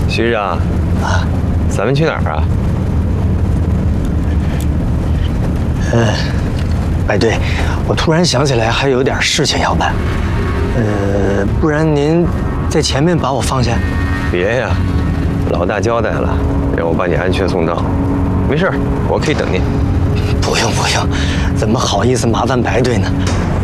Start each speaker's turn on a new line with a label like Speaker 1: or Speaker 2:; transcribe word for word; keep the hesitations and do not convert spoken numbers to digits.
Speaker 1: 徐长，
Speaker 2: 啊，
Speaker 1: 咱们去哪儿啊？
Speaker 2: 呃，白队，我突然想起来还有点事情要办，呃，不然您在前面把我放下？
Speaker 1: 别呀，老大交代了，让我把你安全送到。没事，我可以等您。
Speaker 2: 不用不用，怎么好意思麻烦白队呢？